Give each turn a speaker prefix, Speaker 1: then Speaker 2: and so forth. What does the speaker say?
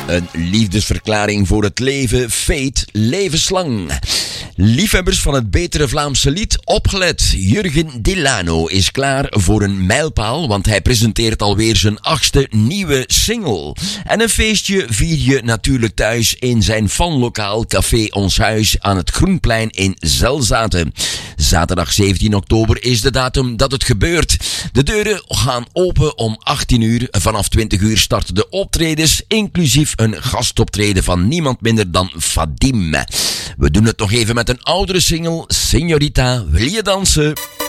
Speaker 1: Een liefdesverklaring voor het leven, Fate, levenslang. Liefhebbers van het betere Vlaamse lied, opgelet. Jurgen Delano is klaar voor een mijlpaal, want hij presenteert alweer zijn 8e nieuwe single. En een feestje vier je natuurlijk thuis in zijn fanlokaal Café Ons Huis aan het Groenplein in Zelzaten. Zaterdag 17 oktober is de datum dat het gebeurt. De deuren gaan open om 18 uur. Vanaf 20 uur starten de optredens, inclusief een gastoptreden van niemand minder dan Fadim. We doen het nog even met een oudere single, Señorita, wil je dansen?